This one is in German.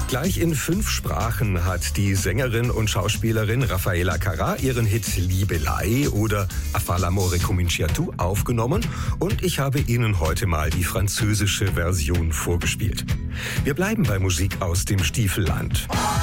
Gleich in 5 Sprachen hat die Sängerin und Schauspielerin Raffaella Carrà ihren Hit Liebelei oder A fa l'amore cominciatu aufgenommen und ich habe Ihnen heute mal die französische Version vorgespielt. Wir bleiben bei Musik aus dem Stiefelland.